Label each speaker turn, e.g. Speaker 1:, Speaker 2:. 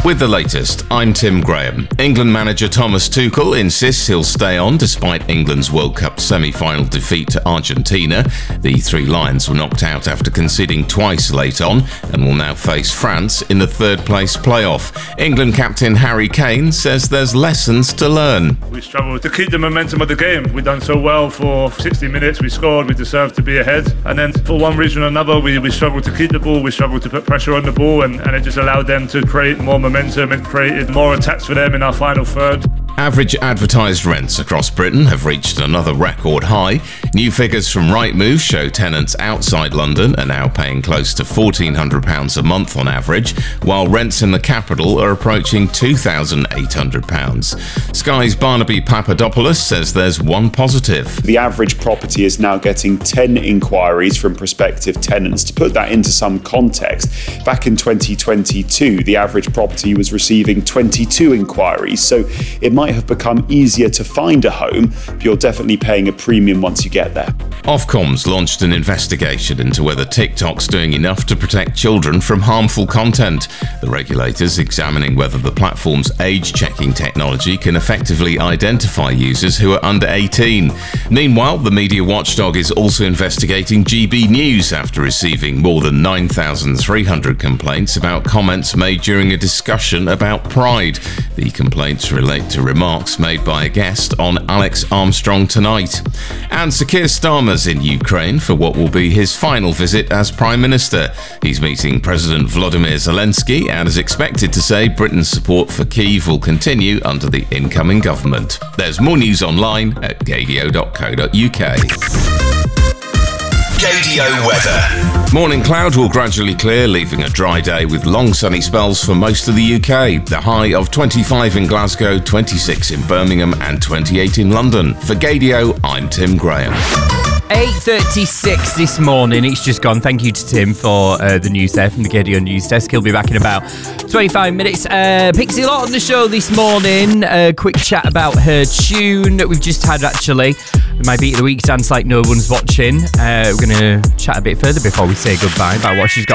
Speaker 1: With the latest, I'm Tim Graham. England manager Thomas Tuchel insists he'll stay on despite England's World Cup semi-final defeat to Argentina. The Three Lions were knocked out after conceding twice late on and will now face France in the third-place playoff. England captain Harry Kane says there's lessons to learn.
Speaker 2: We struggled to keep the momentum of the game. We've done so well for 60 minutes. We scored, we deserved to be ahead. And then for one reason or another, we struggled to keep the ball. We struggled to put pressure on the ball and it just allowed them to create more momentum and created more attacks for them in our final third.
Speaker 1: Average advertised rents across Britain have reached another record high. New figures from Rightmove show tenants outside London are now paying close to £1,400 a month on average, while rents in the capital are approaching £2,800. Sky's Barnaby Papadopoulos says there's one positive.
Speaker 3: The average property is now getting 10 inquiries from prospective tenants. To put that into some context, back in 2022, the average property was receiving 22 inquiries, so it might have become easier to find a home, but you're definitely paying a premium once you get there.
Speaker 1: Ofcom's launched an investigation into whether TikTok's doing enough to protect children from harmful content. The regulator's examining whether the platform's age-checking technology can effectively identify users who are under 18. Meanwhile, the media watchdog is also investigating GB News after receiving more than 9,300 complaints about comments made during a discussion about Pride. The complaints relate to remarks made by a guest on Alex Armstrong Tonight. And Sir Keir Starmer's in Ukraine for what will be his final visit as Prime Minister. He's meeting President Volodymyr Zelensky and is expected to say Britain's support for Kyiv will continue under the incoming government. There's more news online at gadio.co.uk.
Speaker 4: Gadio weather.
Speaker 1: Morning cloud will gradually clear, leaving a dry day with long sunny spells for most of the UK. The high of 25 in Glasgow, 26 in Birmingham and 28 in London. For Gadio, I'm Tim Graham.
Speaker 5: 8:36 this morning. It's just gone. Thank you to Tim for the news there from the Gadio News Desk. He'll be back in about 25 minutes. Pixie Lott on the show this morning. Quick chat about her tune that we've just had, actually. My Beat of the Week, Dance Like No One's Watching. We're going to chat a bit further before we say goodbye about what she's got